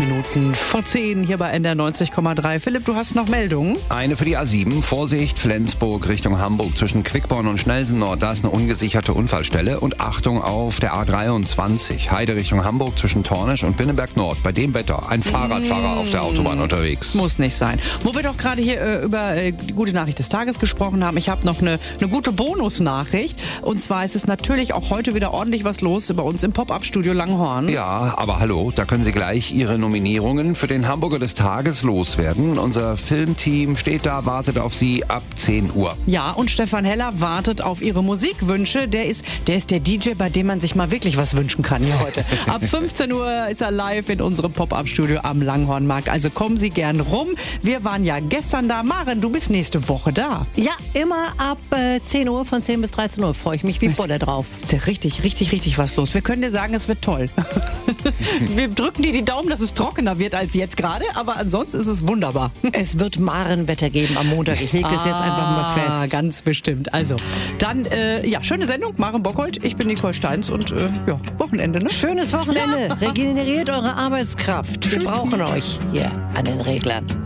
Minuten vor 10 hier bei NDR 90,3. Philipp, du hast noch Meldungen? Eine für die A7, Vorsicht, Flensburg Richtung Hamburg zwischen Quickborn und Schnelsen Nord. Da ist eine ungesicherte Unfallstelle. Und Achtung auf der A23, Heide Richtung Hamburg zwischen Tornisch und Pinneberg Nord. Bei dem Wetter ein Fahrradfahrer auf der Autobahn unterwegs. Muss nicht sein. Wo wir doch gerade hier über die gute Nachricht des Tages gesprochen haben, ich habe noch eine gute Bonusnachricht. Und zwar ist es natürlich auch heute wieder ordentlich was los bei uns im Pop-Up-Studio Langhorn. Ja, aber hallo, da können Sie gleich Ihre Nominierungen für den Hamburger des Tages loswerden. Unser Filmteam steht da, wartet auf Sie ab 10 Uhr. Ja, und Stefan Heller wartet auf Ihre Musikwünsche. Der ist der DJ, bei dem man sich mal wirklich was wünschen kann hier heute. Ab 15 Uhr ist er live in unserem Pop-Up-Studio am Langhornmarkt. Also kommen Sie gern rum. Wir waren ja gestern da. Maren, du bist nächste Woche da. Ja, immer ab 10 Uhr, von 10 bis 13 Uhr. Freue ich mich wie Bolle drauf. Ist ja richtig was los. Wir können dir sagen, es wird toll. Wir drücken dir die Daumen, dass es trockener wird als jetzt gerade, aber ansonsten ist es wunderbar. Es wird Marenwetter geben am Montag. Ich lege das jetzt einfach mal fest. Ganz bestimmt. Also, dann, schöne Sendung. Maren Bockholt, ich bin Nicole Steins und Wochenende, ne? Schönes Wochenende. Ja. Regeneriert eure Arbeitskraft. Wir brauchen euch hier an den Reglern.